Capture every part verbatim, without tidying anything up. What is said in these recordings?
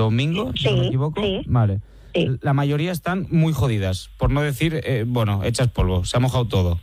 Domingo, sí, si no me equivoco. Sí, vale. Sí. La mayoría están muy jodidas, por no decir, eh, bueno, hechas polvo. Se ha mojado todo.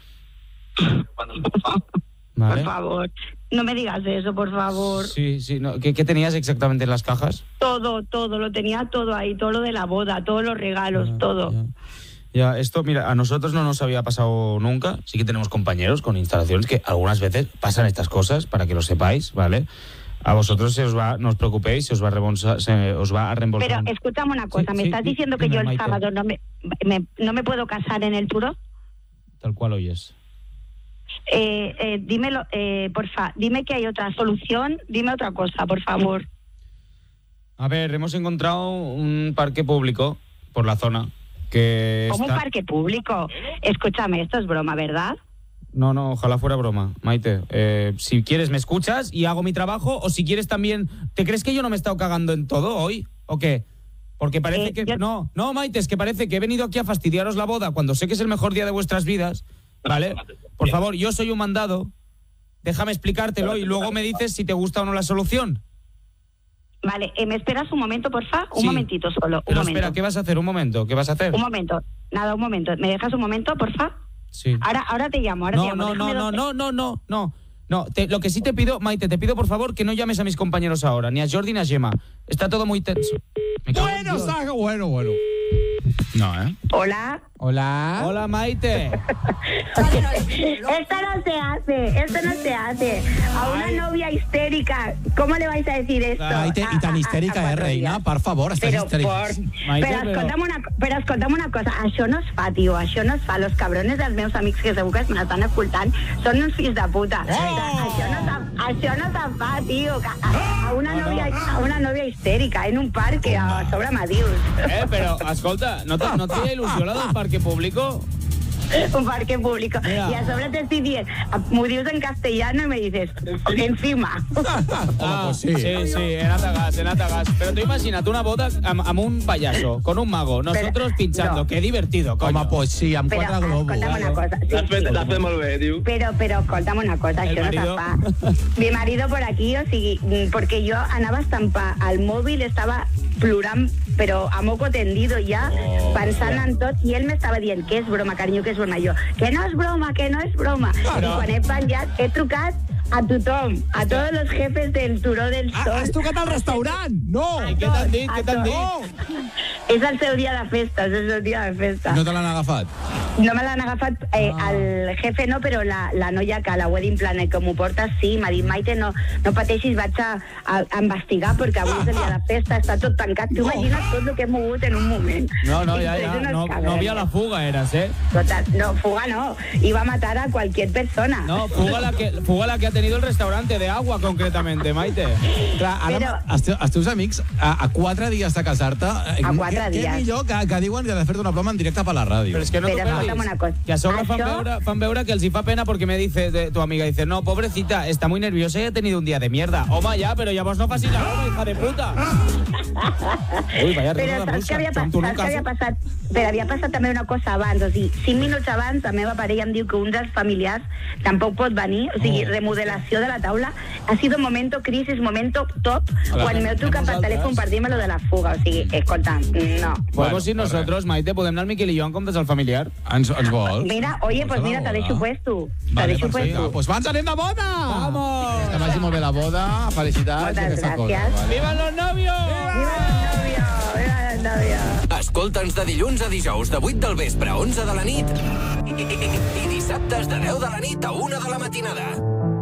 ¿Vale? Por favor, no me digas eso, por favor. Sí, sí. No. ¿Qué, ¿Qué tenías exactamente en las cajas? Todo, todo, lo tenía todo ahí, todo lo de la boda, todos los regalos, Ya, todo. Ya. ya, esto, mira, a nosotros no nos había pasado nunca. Sí que tenemos compañeros con instalaciones que algunas veces pasan estas cosas, para que lo sepáis, ¿vale? A vosotros se os va, no os preocupéis, se os va a reembolsar, se os va a reembolsar. Pero escúchame una cosa, Sí, ¿me sí, estás di- diciendo que dime, yo el Maite. sábado no me, me- no me puedo casar en el Turó? Tal cual oyes. Eh, eh, dímelo, eh, porfa, dime que hay otra solución, dime otra cosa, por favor. A ver, hemos encontrado un parque público por la zona que Como está... un parque público. Escúchame, esto es broma, ¿verdad? No, no, ojalá fuera broma, Maite. Eh, si quieres me escuchas y hago mi trabajo, o si quieres también... ¿Te crees que yo no me he estado cagando en todo hoy? ¿O qué? Porque parece Eh, que... yo- No, no, Maite, es que parece que he venido aquí a fastidiaros la boda cuando sé que es el mejor día de vuestras vidas, ¿vale? Por favor, yo soy un mandado, déjame explicártelo y luego me dices si te gusta o no la solución. Vale, eh, ¿me esperas un momento, porfa? Un Sí. momentito solo, un Pero momento. espera, ¿qué vas a hacer? Un momento, ¿qué vas a hacer? Un momento, nada, un momento. ¿Me dejas un momento, porfa? Sí. Ahora, ahora te llamo, ahora te No, llamo. no, no, Déjame no, dos- no, no, no, no. No, te- lo que sí te pido, Maite, te pido por favor que no llames a mis compañeros ahora, ni a Jordi ni a Gemma. Está todo muy tenso. Me cago en Bueno, Dios. Saga, bueno, bueno. No, ¿eh? Hola. Hola. Hola, Maite. Esto no se hace, esto no se hace. A una Ay. novia histérica, ¿cómo le vais a decir esto? Ai, te, I tan A- a- histèrica, a eh, cuatro reina? días. Per favor, estàs Però, histèrica. por... Maite, però, però- escolta'm una, però escolta'm una cosa, això no es fa, tio, això no es fa. Los cabrones dels meus amics que segur que m'estan escoltant són uns fills de puta. Oh! O sea, això no se'n això no se'n fa, tio. que A, a, una novia, a una novia histèrica en un parque a sobre Madius. Eh, pero, escolta, ¿no te, no te haya ilusionado un parque público? Un parque público. Mira. Y a sobre te estoy diciendo, me dius en castellano y me dices, encima. Ah, pues sí. Sí, sí, en Atagas, en Atagas. Pero tú imagínate una boda amb, amb un payaso, con un mago, nosotros Pero- pinchando. no. Qué divertido, coño. Home, pues sí, amb Pero, quatre globus. escolta'm una cosa. Sí, L'has fet, sí. l'has fet molt bé, diu. Pero, pero, escolta'm una cosa, El això no marido. se fa. Mi marido por aquí, o sigui, mm, porque yo anava a estampar al móvil, estaba plorant, però a moco tendido ja, Oh, pensant en tot, i ell m'estava dient que és broma, carinyo, que és broma. Jo, que no és broma, que no és broma. Claro. I quan he penjat, he trucat a tothom, a todos los jefes del Turó del Ah, Sol. has tocat al restaurant? No! I què t'han dit, què t'han dit? No! És el seu dia de festa, és el seu dia de festa. No te l'han agafat? No me l'han agafat, eh, Ah. el jefe no, però la, la noia que la wedding planner que m'ho porta sí, m'ha dit, Maite, no, no pateixis, vaig a, a, a investigar perquè avui és el dia de festa, està tot tancat. Tu imagina't tot el que he mogut en un moment. No, no, ya, És ya. unes No, no cabrones. había la fuga, eras, ¿eh? Total, no, fuga no, iba a matar a cualquier persona. No, fuga la que, fuga la que ha tenido el restaurante de agua, concretamente, Maite. Clar, ara Però- els, teus, els teus amics, a, a quatre dies de casar-te, eh, A quatre què, què dies. millor que, que diuen que de fer-te una broma en directe per la ràdio? Pero es que no Pero t'ho perdis. escolta'm una cosa. Que a sobre fan Això- veure, fan veure que els hi fa pena porque me dice de, tu amiga, dice, no, pobrecita, está muy nerviosa y ha tenido un día de mierda. Home, ya, pero ya vos no facis la broma, hija de puta. Uy, vaya Però rima de saps què russa. havia, pa- Amb tu no saps què havia caso. passat? Però havia passat també una cosa abans, o sigui, cinc minuts abans la meva parella em diu que un dels familiars tampoc pot venir, o sigui, Oh. remodelació de la taula. Ha sido momento crisis, momento top, quan m'heu trucat per nosaltres. telèfon per dir-me lo de la fuga, o sigui, escolta, no. Podemos Bueno, ir nosotros, Maite, podem anar al Miquel i jo en comptes del familiar. Ens, ens vols? Mira, oye, pues mira, te deixo puesto, te Vale, deixo perfecte. puesto. Pues abans anem de boda! Vamos! Que vagi molt bé la boda, felicitats Moltes i aquesta cosa. gràcies. Vale. ¡Vivan los novios! Viva el novio, viva el novio. Escolta'ns de dilluns a dijous de vuit del vespre a onze de la nit i, i, i, i dissabtes de deu de la nit a una de la matinada.